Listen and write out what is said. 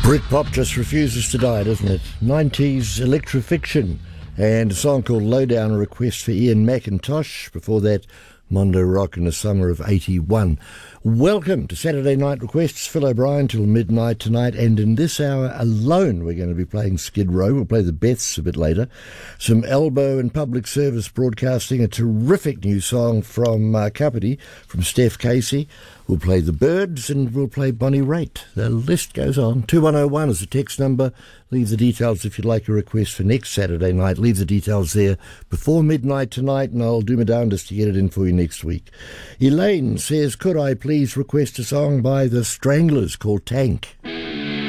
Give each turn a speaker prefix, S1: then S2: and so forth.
S1: Britpop just refuses to die, doesn't it? 90s Electrifiction and a song called Lowdown, a request for Ian McIntosh. Before that, Mondo Rock in the summer of 81. Welcome to Saturday Night Requests. Phil O'Brien till midnight tonight, and in this hour alone we're going to be playing Skid Row. We'll play the Beths a bit later. Some Elbow and Public Service Broadcasting, a terrific new song from Kapiti, from Steph Casey. We'll play the Byrds and we'll play Bonnie Raitt. The list goes on. 2101 is the text number. Leave the details if you'd like a request for next Saturday night. Leave the details there before midnight tonight, and I'll do my darndest to get it in for you next week. Elaine says, could I please request a song by the Stranglers called Tank?